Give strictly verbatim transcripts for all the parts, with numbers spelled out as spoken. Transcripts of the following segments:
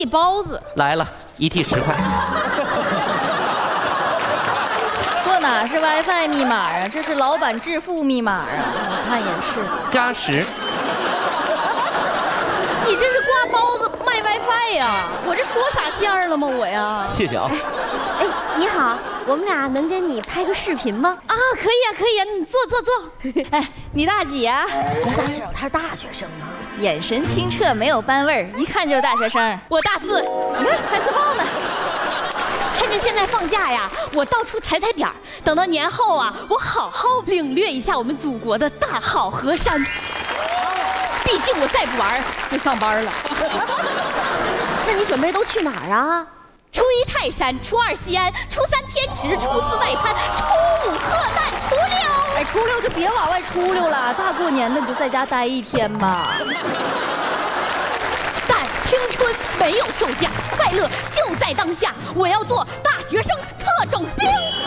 一包子来了，一屉十块。 这哪是 WiFi 密码啊？这是老板致富密码啊！我看也是。 加十。 你这是挂包子卖 WiFi 呀？我这说傻线了吗？我呀。 谢谢啊。 哎，你好，我们俩能跟你拍个视频吗？ 啊，可以啊，可以啊，你坐坐坐。哎，你大几呀？ 我咋知道他是大学生啊？ 眼神清澈，没有班味儿，一看就是大学生。我大四，你看还自爆呢。趁着现在放假呀，我到处踩踩点儿，等到年后啊，我好好领略一下我们祖国的大好河山。毕竟我再不玩就上班了。 那你准备都去哪儿啊？ 初一泰山，初二西安，初三天池，初四外滩，初五鹤诞，初六……哎，初六就别往外出溜了，大过年的你就在家待一天吧。但青春没有售价，快乐就在当下。我要做大学生特种兵。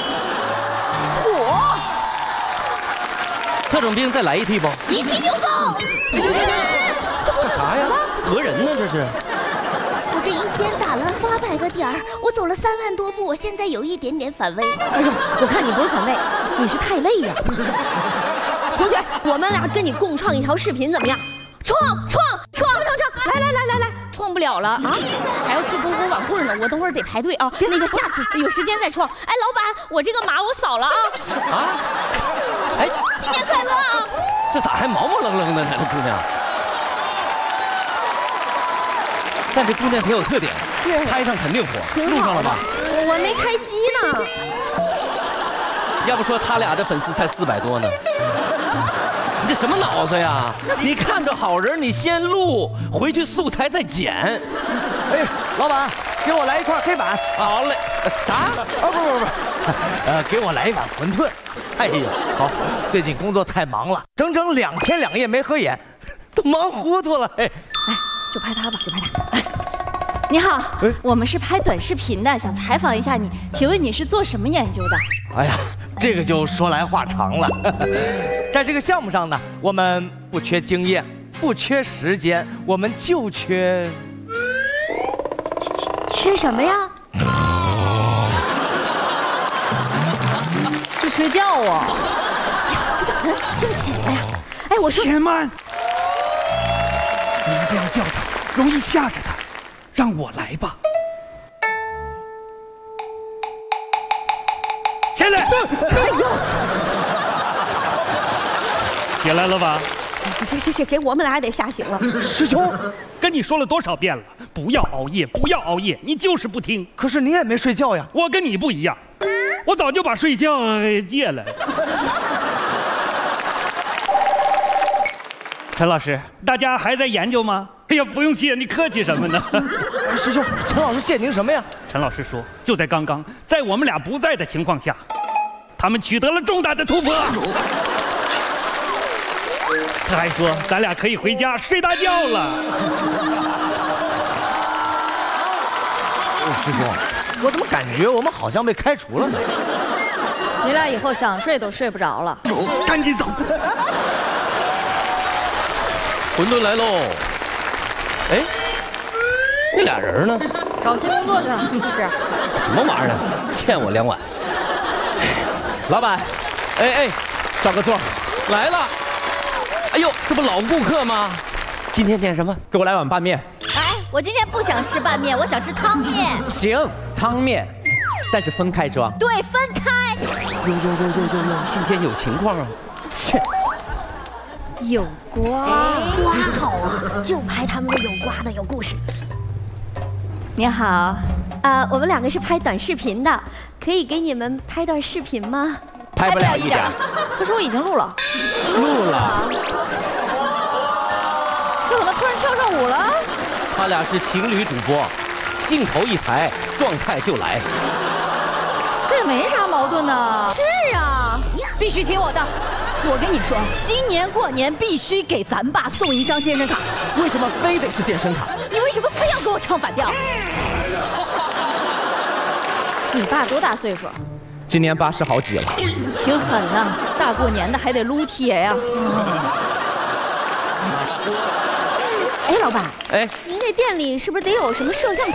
我特种兵再来一屉不？ 一屉就够。 干啥呀？讹人呢这是。 我这一天打了八百个点儿，我走了三万多步，我现在有一点点反胃。 哎呀，我看你不是反胃，你是太累呀。同学，我们俩跟你共创一条视频怎么样？ 创创创创创！来来来来来，创不了了啊！还要去篝火晚会呢，我等会儿得排队啊。那个下次有时间再创。哎，老板，我这个码我扫了啊。 啊？哎， 新年快乐啊！ 这咋还毛毛愣愣的呢？这姑娘。但这姑娘挺有特点， 是拍上肯定火，录上了吧？ 我没开机呢。 要不说他俩这粉丝才四百多呢。你这什么脑子呀？你看着好人，你先录，回去素材再剪。 哎，老板，给我来一块黑板。 好嘞。啥？ 啊，不不不，呃，给我来一碗馄饨。哎呀，好，最近工作太忙了，整整两天两夜没合眼，都忙糊涂了。哎， 哎。就拍他吧，就拍他。哎，你好，我们是拍短视频的，想采访一下你，请问你是做什么研究的？ 哎呀，这个就说来话长了。在这个项目上呢，我们不缺经验，不缺时间，我们就缺…… 缺什么呀？ 就缺觉啊！ 呀，这个人又醒了呀！哎，我说， 且慢。你们这样叫他，容易吓着他，让我来吧。起来！ 哎呦， 起来了吧？ 行行行，给我们俩也得吓醒了。 师兄，跟你说了多少遍了，不要熬夜，不要熬夜，你就是不听。 可是你也没睡觉呀。 我跟你不一样，我早就把睡觉给戒了。陈老师，大家还在研究吗？哎呀，不用谢，你客气什么呢？ 师兄，陈老师谢您什么呀？ 陈老师说，就在刚刚，在我们俩不在的情况下，他们取得了重大的突破。他还说，咱俩可以回家睡大觉了。 师兄，我怎么感觉我们好像被开除了呢？ 你俩以后想睡都睡不着了。 赶紧走。 馄饨来喽！哎，那俩人呢？ 找新工作去了。是。 什么玩意儿？欠我两碗。老板，哎哎，找个座，来了。哎呦，这不老顾客吗？今天点什么？ 给我来碗拌面。 哎，我今天不想吃拌面，我想吃汤面。 行，汤面，但是分开装。 对，分开。 有有有有有有，今天有情况啊！ 切。 有瓜， 瓜好啊，就拍他们这有瓜的有故事。 你好， 呃，我们两个是拍短视频的，可以给你们拍段视频吗？ 拍不了一点。 可是我已经录了。 录了。 这怎么突然跳上舞了？ 他俩是情侣主播，镜头一抬，状态就来。 这也没啥矛盾呢。 是啊， 必须听我的。我跟你说，今年过年必须给咱爸送一张健身卡。 为什么非得是健身卡？ 你为什么非要给我唱反调？你爸多大岁数？ 今年八十好几了。 挺狠呐，大过年的还得撸铁呀。 哎， 哎，老板， 哎， 您这店里是不是得有什么摄像